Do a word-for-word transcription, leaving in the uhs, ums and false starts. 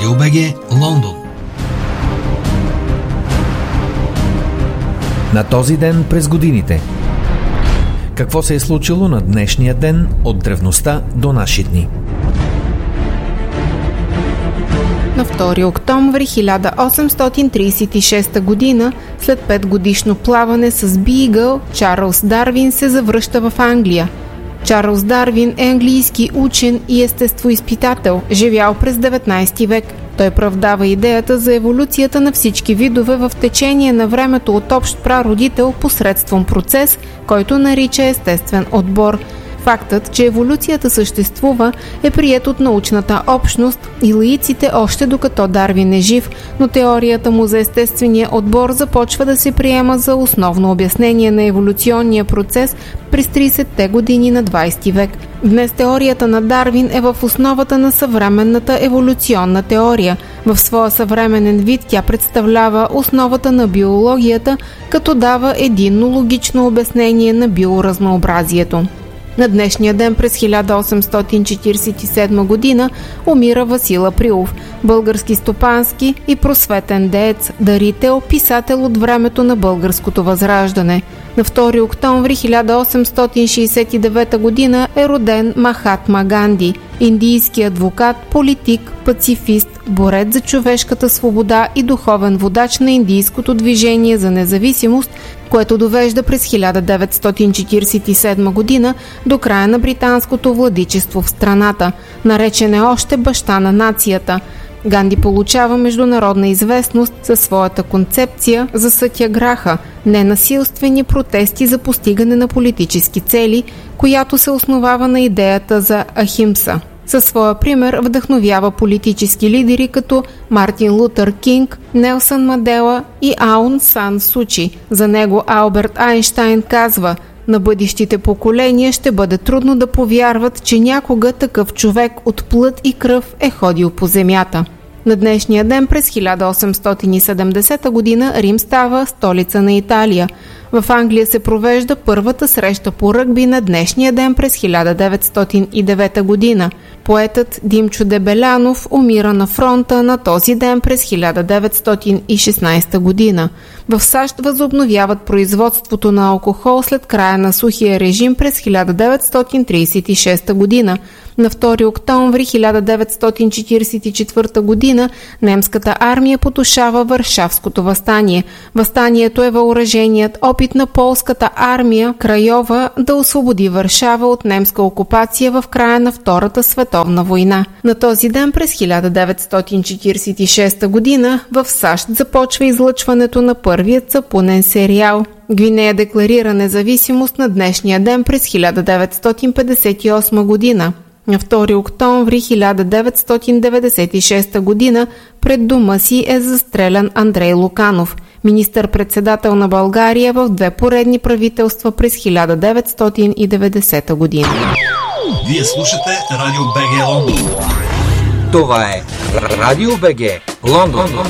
Радио БГ, Лондон. На този ден през годините. Какво се е случило на днешния ден от древността до наши дни? На втори октомври хиляда осемстотин тридесет и шеста година, след петгодишно плаване с Бийгъл, Чарлз Дарвин се завръща в Англия. Чарлз Дарвин е английски учен и естествоизпитател, живял през деветнадесети век. Той правдава идеята за еволюцията на всички видове в течение на времето от общ прародител посредством процес, който нарича естествен отбор. Фактът, че еволюцията съществува, е приет от научната общност и лаиците още докато Дарвин е жив, но теорията му за естествения отбор започва да се приема за основно обяснение на еволюционния процес през тридесетте години на двадесети век. Днес теорията на Дарвин е в основата на съвременната еволюционна теория. В своя съвременен вид тя представлява основата на биологията, като дава единно логично обяснение на биоразнообразието. На днешния ден през хиляда осемстотин четиридесет и седма година умира Васил Априлов, български стопански и просветен деец, дарител, писател от времето на българското възраждане. На втори октомври хиляда осемстотин шейсет и девета година е роден Махатма Ганди, индийски адвокат, политик, пацифист, борец за човешката свобода и духовен водач на индийското движение за независимост, което довежда през хиляда деветстотин четиридесет и седма година до края на британското владичество в страната. Наречен е още баща на нацията. Ганди получава международна известност със своята концепция за сатяграха – ненасилствени протести за постигане на политически цели, която се основава на идеята за ахимса. Със своя пример вдъхновява политически лидери като Мартин Лутър Кинг, Нелсън Мандела и Аун Сан Сучи. За него Алберт Айнщайн казва: „На бъдещите поколения ще бъде трудно да повярват, че някога такъв човек от плът и кръв е ходил по земята“. На днешния ден през хиляда осемстотин и седемдесета година Рим става столица на Италия. В Англия се провежда първата среща по ръгби на днешния ден през хиляда деветстотин и девета година. Поетът Димчо Дебелянов умира на фронта на този ден през хиляда деветстотин и шестнадесета година. В САЩ възобновяват производството на алкохол след края на сухия режим през хиляда деветстотин тридесет и шеста година. На втори октомври хиляда деветстотин четиридесет и четвърта година немската армия потушава Варшавското въстание. Въстанието е въоръженият опит на полската армия Крайова да освободи Варшава от немска окупация в края на Втората световна война. На този ден през хиляда деветстотин четиридесет и шеста година в САЩ започва излъчването на първият сапунен сериал. Гвинея декларира независимост на днешния ден през хиляда деветстотин петдесет и осма година. На втори октомври хиляда деветстотин деветдесет и шеста година пред дома си е застрелян Андрей Луканов, министър-председател на България в две поредни правителства през хиляда деветстотин и деветдесета година. Вие слушате Радио БГ Лондон. Това е Радио БГ Лондон.